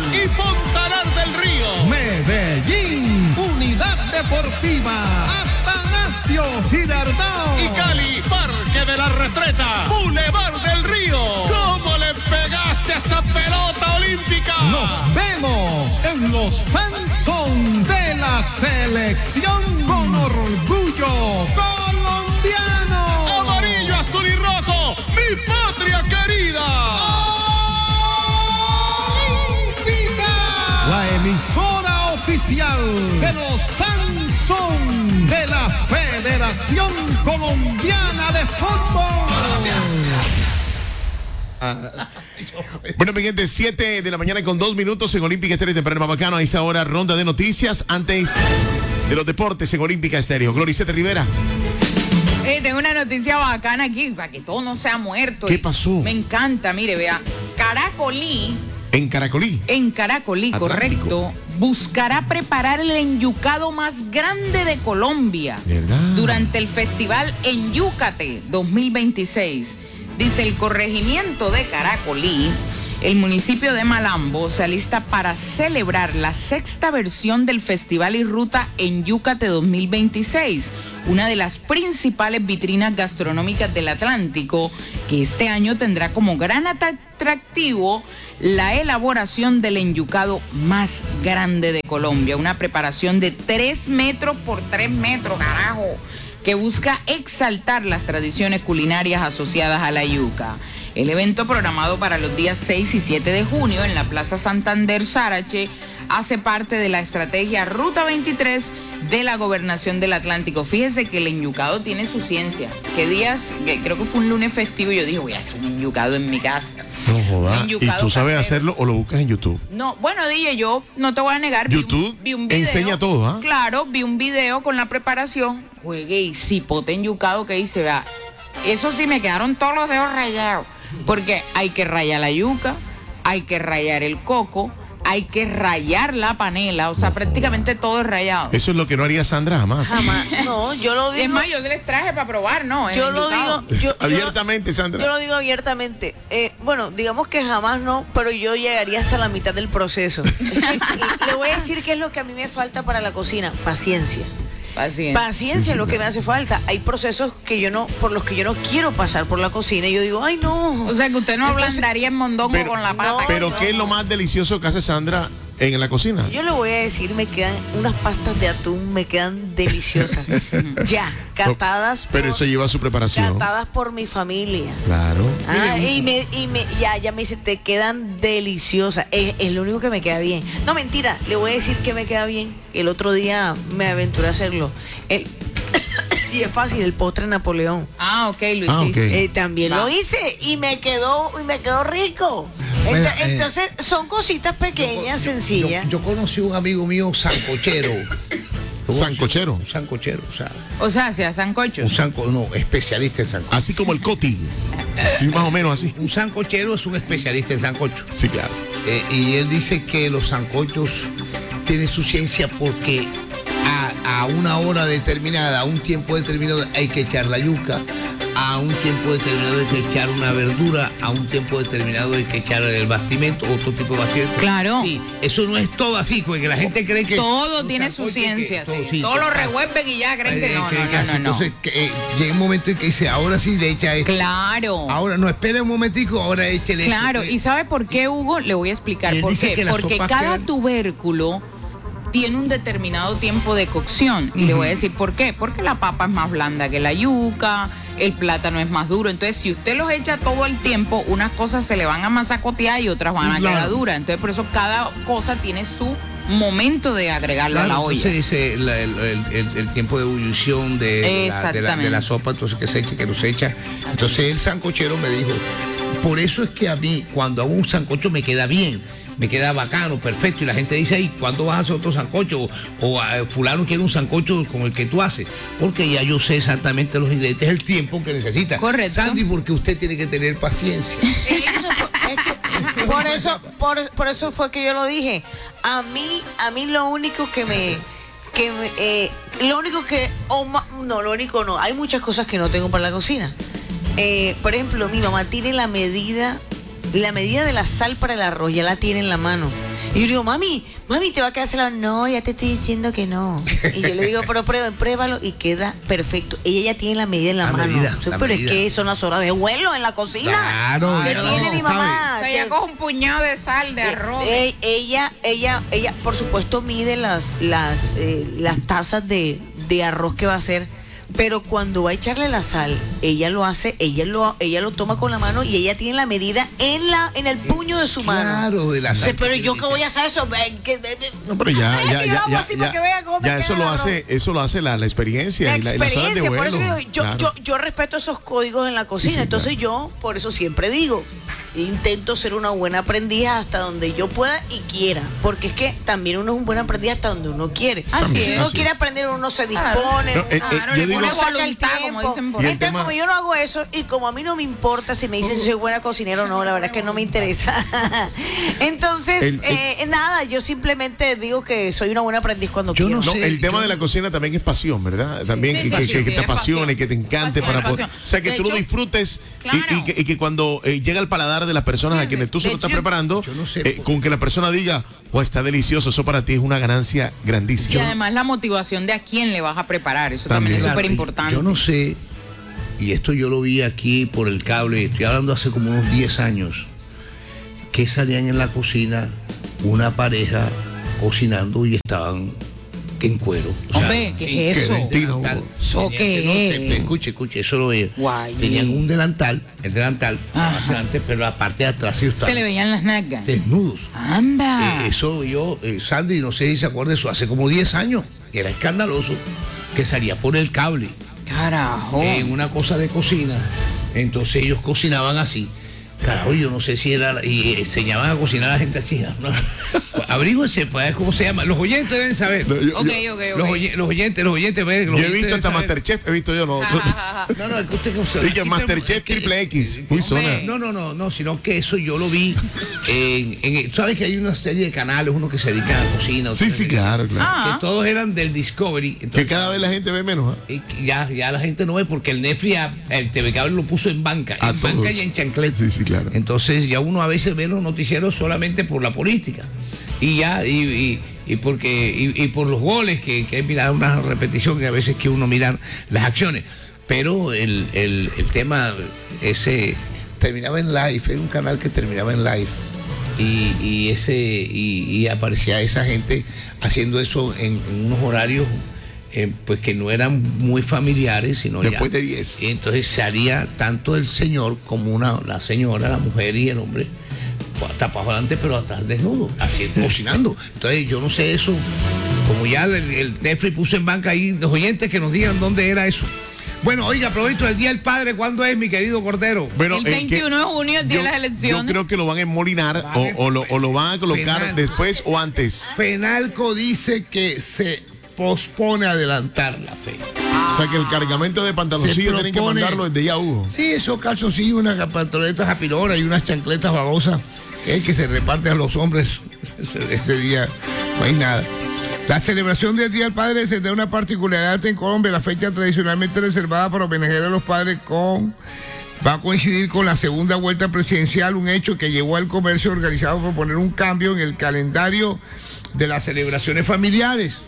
y Fontanar del Río. Medellín, Unidad Deportiva Atanasio Girardot. Y Cali, Parque de la Retreta, Boulevard del Río. ¿Cómo le pegaste a esa pelota olímpica? Nos vemos en los fanzón de la selección con orgullo colombiano. Amarillo, azul y rojo, mi patria querida. ¡Olímpica! La emisora oficial de los fanzón de la Federación Colombiana de Fútbol. Bueno, mi gente, 7 de la mañana con 2 minutos en Olímpica Estéreo Temprano Bacano. A esta hora, ronda de noticias antes de los deportes en Olímpica Estéreo. Gloriceta Rivera. Tengo una noticia bacana aquí, para que todo no sea muerto. ¿Qué pasó? Me encanta, mire, vea. Caracolí. En Caracolí. En Caracolí, Atlántico. correcto. Buscará preparar el enyucado más grande de Colombia. ¿Verdad? Durante el Festival Enyúcate 2026. Dice el corregimiento de Caracolí, el municipio de Malambo se alista para celebrar la 6ª versión del Festival y Ruta Enyúcate 2026, una de las principales vitrinas gastronómicas del Atlántico, que este año tendrá como gran atractivo la elaboración del enyucado más grande de Colombia, una preparación de 3 metros por 3 metros, carajo, que busca exaltar las tradiciones culinarias asociadas a la yuca. El evento, programado para los días 6 y 7 de junio en la Plaza Santander Sarache, hace parte de la estrategia Ruta 23 de la Gobernación del Atlántico. Fíjese que el enyucado tiene su ciencia. Que días, que creo que fue un lunes festivo, yo dije, voy a hacer un enyucado en mi casa. No jodas. ¿Y tú sabes casero. hacerlo o lo buscas en YouTube? No, bueno, dije, yo no te voy a negar. YouTube vi un video, enseña todo, ¿ah? Claro, vi un video con la preparación. Juegué y cipote enyucado que hice, vea. Eso sí, me quedaron todos los dedos rayados. Porque hay que rayar la yuca, hay que rayar el coco, hay que rayar la panela. O sea, prácticamente todo es rayado. Eso es lo que no haría Sandra jamás. Jamás. No, yo lo digo. Es más, yo les traje para probar, ¿no? Yo lo digo. Abiertamente, Sandra. Yo lo digo abiertamente. Bueno, digamos que jamás no, pero yo llegaría hasta la mitad del proceso. Le voy a decir qué es lo que a mí me falta para la cocina. Paciencia. Paciencia es lo que me hace falta. Hay procesos por los que yo no quiero pasar por la cocina y yo digo, ay no. O sea que usted no ablandaría el mondongo con la papa. Pero ¿qué es lo más delicioso que hace Sandra en la cocina? Yo le voy a decir, me quedan unas pastas de atún, me quedan deliciosas. Ya, catadas. Pero eso lleva su preparación. Catadas por mi familia. Claro. Ya me dice, te quedan deliciosas. Es lo único que me queda bien. No, mentira, le voy a decir que me queda bien. El otro día me aventuré a hacerlo. Y es fácil, el postre Napoleón. Ah, ok, lo hiciste. Okay. También lo hice y me quedó rico. Bueno, Entonces, son cositas pequeñas, sencillas. Yo conocí un amigo mío sancochero. ¿Sancochero? Un sancochero, o sea, hacía sancocho. No, especialista en sancocho. Así como el Coti. Así más o menos así. Un sancochero es un especialista en sancocho. Sí, claro. Y él dice que los sancochos tienen su ciencia porque a una hora determinada, a un tiempo determinado hay que echar la yuca, a un tiempo determinado hay que echar una verdura, a un tiempo determinado hay que echar el bastimento, otro tipo de bastimento. Claro. Sí, eso no es todo así, porque la gente cree que... Todo tiene su ciencia, sí. Todo lo revuelven y ya creen que no. Entonces, llega un momento en que dice, ahora sí le echa esto. Claro. Ahora no, espere un momentico, ahora échele esto. Claro, ¿y sabe por qué, Hugo? Le voy a explicar por dice qué. que las Porque sopas cada quedan- tubérculo tiene un determinado tiempo de cocción. Y le voy a decir por qué. Porque la papa es más blanda que la yuca, el plátano es más duro. Entonces, si usted los echa todo el tiempo, unas cosas se le van a masacotear y otras van a quedar duras. Entonces, por eso cada cosa tiene su momento de agregarlo a la olla. Entonces dice el tiempo de ebullición de la sopa, entonces que se echa, que no se echa. Entonces el sancochero me dijo, por eso es que a mí cuando hago un sancocho me queda bien, me queda bacano, perfecto, y la gente dice, ay, ¿cuándo vas a hacer otro sancocho? O fulano quiere un sancocho como el que tú haces, porque ya yo sé exactamente los ingredientes, el tiempo que necesita. Correcto. Sandy, porque usted tiene que tener paciencia. Por eso fue que yo lo dije. A mí lo único no, hay muchas cosas que no tengo para la cocina. Por ejemplo, mi mamá tiene la medida la medida de la sal para el arroz ya la tiene en la mano. Y yo digo, mami, te va a quedar salado. No, ya te estoy diciendo que no. Y yo le digo, pero pruébalo y queda perfecto. Ella ya tiene la medida en la mano. Pero es que son las horas de vuelo en la cocina. Claro. Que tiene mi mamá. O sea, ella coge un puñado de sal, de arroz. Ella, por supuesto, mide las tazas de arroz que va a hacer. Pero cuando va a echarle la sal, ella lo hace, ella lo toma con la mano y ella tiene la medida en el puño de su mano. Claro, de la sal. Pero yo que voy a hacer eso, no, pero ya eso lo hace la experiencia. La experiencia, por eso digo, yo respeto esos códigos en la cocina, sí, entonces claro. Yo por eso siempre digo, intento ser una buena aprendiz hasta donde yo pueda y quiera, porque es que también uno es un buen aprendiz hasta donde uno quiere. Si uno quiere aprender, uno se dispone, uno saca el tiempo. Entonces, como yo no hago eso y como a mí no me importa si me dicen si soy buena cocinera o no, la verdad es que no me interesa. Entonces, nada, yo simplemente digo que soy una buena aprendiz cuando quiero. El tema de la cocina también es pasión, ¿verdad? También que te apasione, que te encante para poder, o sea, que tú lo disfrutes y que cuando llega al paladar de las personas a quienes tú se lo estás preparando, con que la persona diga, está delicioso, eso para ti es una ganancia grandísima. Y además la motivación de a quién le vas a preparar, eso también es súper importante. Yo no sé, y esto yo lo vi aquí por el cable, estoy hablando hace como unos 10 años, que salían en la cocina una pareja cocinando y estaban en cuero. Hombre, ¿qué es eso? ¿Eso qué es? Escuche, eso lo veía. Tenían un delantal, el delantal, antes, pero la parte de atrás se le veían las nalgas. Desnudos. Anda. Eso yo, Sandy, no sé si se acuerda de eso, hace como 10 años. Era escandaloso que salía por el cable. Carajo. En una cosa de cocina. Entonces ellos cocinaban así. Carajo, yo no sé si era, y enseñaban a cocinar a la gente así, ¿no? Abríguense, pues, ¿cómo se llama? Los oyentes deben saber. Los oyentes. Yo he visto hasta Masterchef, he visto yo, no. No, es que usted y que Masterchef Triple X, muy zona. No, sino que eso yo lo vi ¿sabes que hay una serie de canales, uno que se dedican a cocina? Sí, claro. Que todos eran del Discovery. Entonces, que cada vez la gente ve menos, y ya la gente no ve porque el Netflix, el TV Cable lo puso en banca. En banca y en chancleta. Sí, claro. Entonces ya uno a veces ve los noticieros solamente por la política. Y por los goles que hay mirar una repetición que a veces que uno mira las acciones, pero el tema ese terminaba en live, era un canal que terminaba en live y aparecía esa gente haciendo eso en unos horarios pues que no eran muy familiares, sino después de 10. Entonces se haría tanto el señor como la señora, la mujer y el hombre, tapados adelante pero atrás desnudo, así cocinando. Entonces yo no sé eso, como ya el Netflix puso en banca ahí, los oyentes que nos digan dónde era eso. Bueno, oiga, aprovecho el Día del Padre, ¿cuándo es, mi querido Cordero? Bueno, el 21 de junio, el día de las elecciones. Yo creo que lo van a enmolinar o lo van a colocar después o antes. FENALCO dice que se pospone adelantar la fecha. O sea que el cargamento de pantaloncillos tienen que mandarlo desde ya, Hugo. Sí, esos calzoncillos, unas pantalonetas apiloras y unas chancletas babosas que se reparten a los hombres este día. No hay nada. La celebración del Día del Padre tendrá una particularidad en Colombia. La fecha tradicionalmente reservada para homenajear a los padres va a coincidir con la segunda vuelta presidencial, un hecho que llevó al comercio organizado a proponer un cambio en el calendario de las celebraciones familiares.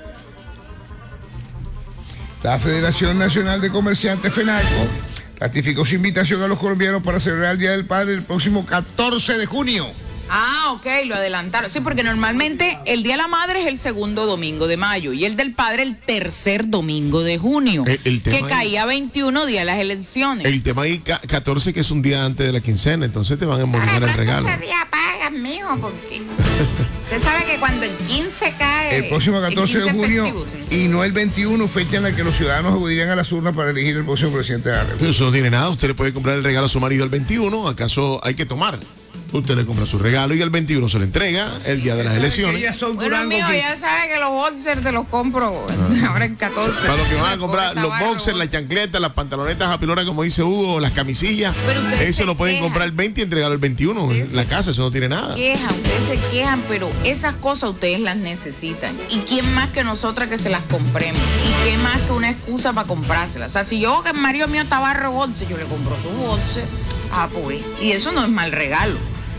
La Federación Nacional de Comerciantes, FENALCO, ratificó su invitación a los colombianos para celebrar el Día del Padre el próximo 14 de junio. Ok, lo adelantaron. Sí, porque normalmente el Día de la Madre es el segundo domingo de mayo y el del Padre el tercer domingo de junio, que caía 21 días las elecciones. El tema ahí 14, que es un día antes de la quincena, entonces te van a modificar el regalo. ¿Cuántos días pagas, mijo? Porque usted sabe que cuando el 15 cae... El próximo 14 de junio festivo, y no el 21, fecha en la que los ciudadanos acudirían a las urnas para elegir el próximo presidente de la República. Pero eso no tiene nada, usted le puede comprar el regalo a su marido el 21, ¿acaso hay que tomar? Usted le compra su regalo y el 21 se le entrega, el día de las elecciones. Bueno, mío, ya sabe que los boxers te los compro ahora en 14. Para lo que van a comprar, los boxers, las chancletas, las pantalonetas apiloras, como dice Hugo, las camisillas, eso lo pueden comprar el 20 y entregarlo el 21 en la casa, eso no tiene nada. Ustedes se quejan, pero esas cosas ustedes las necesitan. ¿Y quién más que nosotras que se las compremos? ¿Y qué más que una excusa para comprárselas? O sea, si yo que el marido mío está barro boxer, yo le compro su boxer. Pues, y eso no es mal regalo.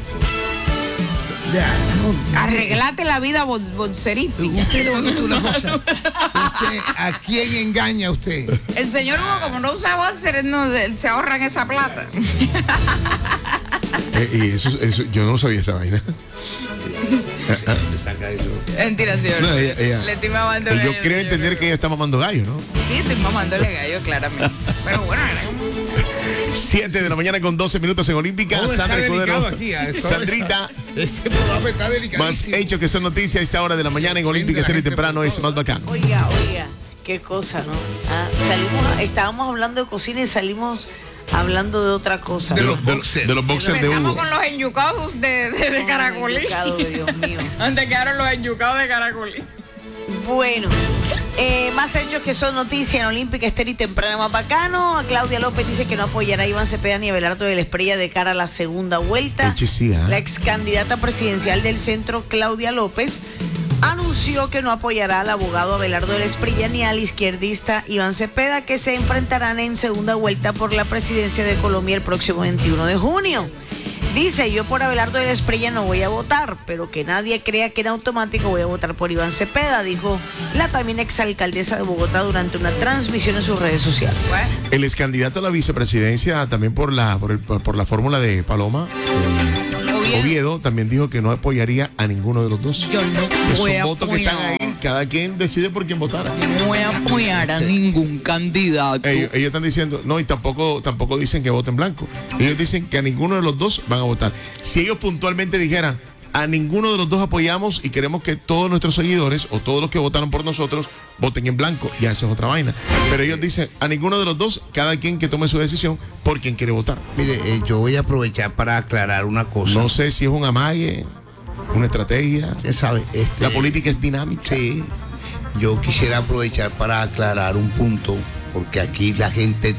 Arreglate la vida, bolserito. Usted, ¿a quién engaña usted? El señor Hugo, como no usa bolser, se ahorran esa plata. Y eso, yo no sabía esa vaina. Mentira, señor. No, le estoy mamando gallo. Yo creo entender que ella está mamando gallo, ¿no? Sí, estoy mamándole gallo, claramente. Pero bueno, 7 de la mañana con 12 minutos en Olímpica. Sandra Escudero. Sandrita. Este programa está delicadísimo. Más hecho que son noticias a esta hora de la mañana en Olímpica. Estéreo temprano es más bacán. Oiga, qué cosa, ¿no? Estábamos hablando de cocina y salimos hablando de otra cosa. De los boxers de Hugo. Empezamos con los enyucados de Caracolí. Dios mío. ¿Dónde quedaron los enyucados de Caracolí? Bueno, más hechos que son noticias en Olímpica, Estéreo y temprano más bacano. Claudia López dice que no apoyará a Iván Cepeda ni a Abelardo de la Espriella de cara a la segunda vuelta. La ex candidata presidencial del centro, Claudia López, anunció que no apoyará al abogado Abelardo de la Espriella ni al izquierdista Iván Cepeda, que se enfrentarán en segunda vuelta por la presidencia de Colombia el próximo 21 de junio. Dice, yo por Abelardo de la Espriella no voy a votar, pero que nadie crea que en automático voy a votar por Iván Cepeda, dijo la también exalcaldesa de Bogotá durante una transmisión en sus redes sociales. El ex candidato a la vicepresidencia, también por la fórmula de Paloma, Oviedo, también dijo que no apoyaría a ninguno de los dos. Yo no voy a votos apoyar. Que están ahí, cada quien decide por quién votar. No voy a apoyar a ningún candidato. Ellos están diciendo, no, y tampoco dicen que voten blanco. Ellos dicen que a ninguno de los dos van a votar. Si ellos puntualmente dijeran, a ninguno de los dos apoyamos y queremos que todos nuestros seguidores o todos los que votaron por nosotros voten en blanco, ya eso es otra vaina. Pero ellos dicen, a ninguno de los dos, cada quien que tome su decisión por quien quiere votar. Mire, yo voy a aprovechar para aclarar una cosa. No sé si es un amague, una estrategia. Usted sabe, la política es dinámica. Sí, yo quisiera aprovechar para aclarar un punto, porque aquí la gente,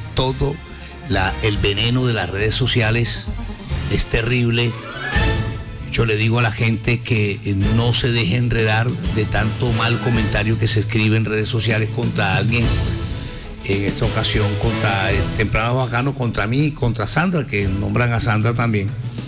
el veneno de las redes sociales es terrible. Yo le digo a la gente que no se deje enredar de tanto mal comentario que se escribe en redes sociales contra alguien. En esta ocasión contra Temprano Bacano, contra mí, contra Sandra, que nombran a Sandra también.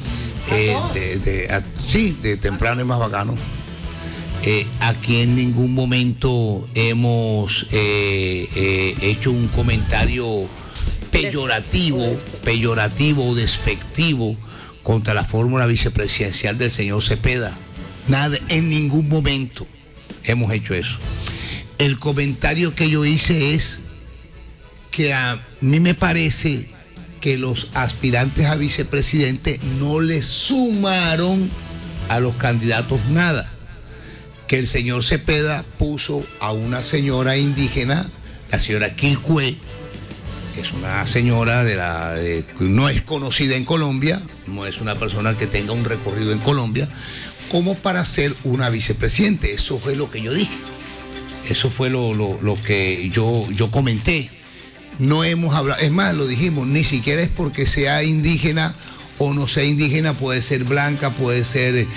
De Temprano es más bacano. Aquí en ningún momento hemos hecho un comentario peyorativo o despectivo contra la fórmula vicepresidencial del señor Cepeda. Nada, en ningún momento hemos hecho eso. El comentario que yo hice es que a mí me parece que los aspirantes a vicepresidente no le sumaron a los candidatos nada. Que el señor Cepeda puso a una señora indígena, la señora Quilcue, que es una señora no es conocida en Colombia, no es una persona que tenga un recorrido en Colombia, como para ser una vicepresidente. Eso fue lo que yo dije. Eso fue lo que yo comenté. No hemos hablado, es más, lo dijimos, ni siquiera es porque sea indígena o no sea indígena, puede ser blanca, puede ser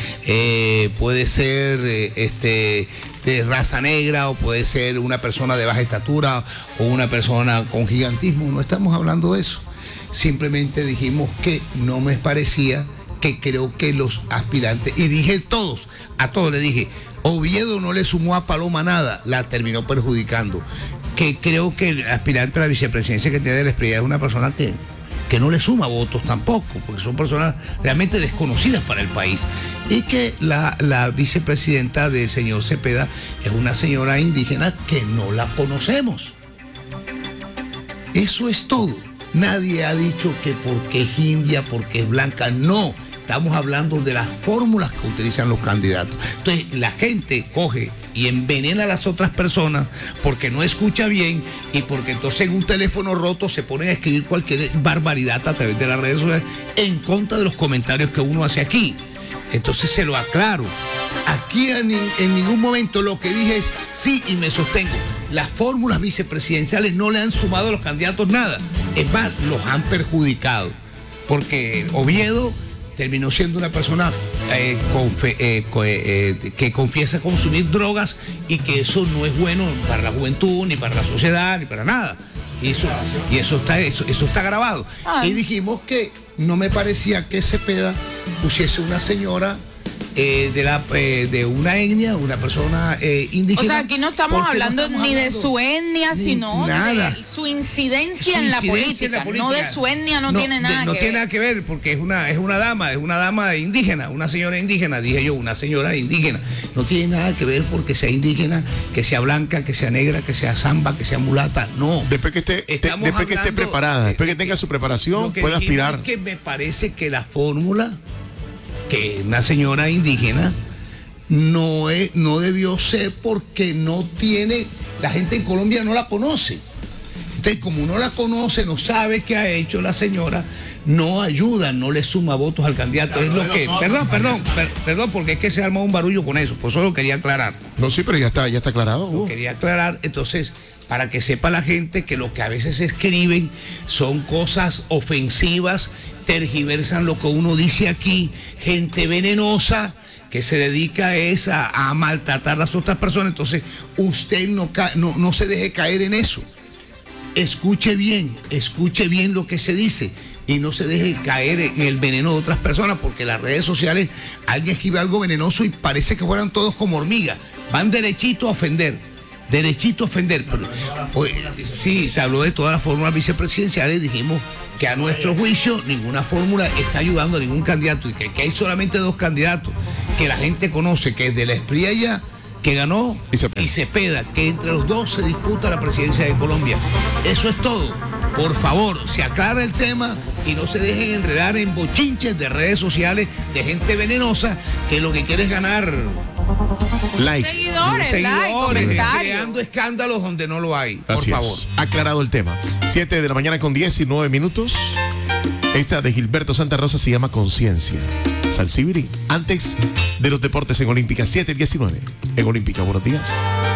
de raza negra, o puede ser una persona de baja estatura o una persona con gigantismo. No estamos hablando de eso. Simplemente dijimos que no me parecía, que creo que los aspirantes, y dije a todos le dije, Oviedo no le sumó a Paloma nada, la terminó perjudicando. Que creo que el aspirante a la vicepresidencia que tiene de la Espriella es una persona que no le suma votos tampoco, porque son personas realmente desconocidas para el país. Y que la vicepresidenta del señor Cepeda es una señora indígena que no la conocemos. Eso es todo. Nadie ha dicho que porque es india, porque es blanca, no. Estamos hablando de las fórmulas que utilizan los candidatos. Entonces, la gente coge y envenena a las otras personas porque no escucha bien y porque entonces en un teléfono roto se ponen a escribir cualquier barbaridad a través de las redes sociales en contra de los comentarios que uno hace aquí. Entonces se lo aclaro. Aquí en ningún momento lo que dije es sí, y me sostengo. Las fórmulas vicepresidenciales no le han sumado a los candidatos nada. Es más, los han perjudicado. Porque Oviedo terminó siendo una persona que confiesa consumir drogas, y que eso no es bueno para la juventud, ni para la sociedad, ni para nada. Y eso está grabado. Y dijimos que no me parecía que Cepeda pusiese una señora de una etnia, una persona indígena. O sea, aquí no estamos hablando ni de su etnia, sino de su incidencia en la política. No de su etnia, no tiene nada que ver. No tiene nada que ver, porque es una dama indígena, una señora indígena, dije yo, una señora indígena. No tiene nada que ver porque sea indígena, que sea blanca, que sea negra, que sea zamba, que sea mulata, no. Después que esté preparada, después que tenga su preparación, puede aspirar. Es que me parece que la fórmula que una señora indígena no debió ser, porque no tiene, la gente en Colombia no la conoce. Entonces, como no la conoce, no sabe qué ha hecho la señora, no ayuda, no le suma votos al candidato. Es lo que, perdón, porque es que se arma un barullo con eso, por eso lo quería aclarar. No, sí, pero ya está aclarado. Lo quería aclarar, entonces, para que sepa la gente que lo que a veces escriben son cosas ofensivas, tergiversan lo que uno dice aquí, gente venenosa que se dedica a maltratar a las otras personas. Entonces, usted no se deje caer en eso. Escuche bien lo que se dice y no se deje caer en el veneno de otras personas, porque en las redes sociales alguien escribe algo venenoso y parece que fueran todos como hormigas, van derechito a ofender. Pero, sí, se habló de todas las fórmulas vicepresidenciales, dijimos que a nuestro juicio ninguna fórmula está ayudando a ningún candidato, y que hay solamente 2 candidatos que la gente conoce, que es de la Espriella, que ganó, y Cepeda, que entre los 2 se disputa la presidencia de Colombia. Eso es todo. Por favor, se aclara el tema y no se dejen enredar en bochinches de redes sociales de gente venenosa que lo que quiere es ganar seguidores, creando escándalos donde no lo hay. Por Así favor. Es. Aclarado el tema. 7 de la mañana con 19 minutos. Esta de Gilberto Santa Rosa se llama Conciencia. Salsibiri, antes de los deportes en Olímpica, 7:19 en Olímpica. Buenos días.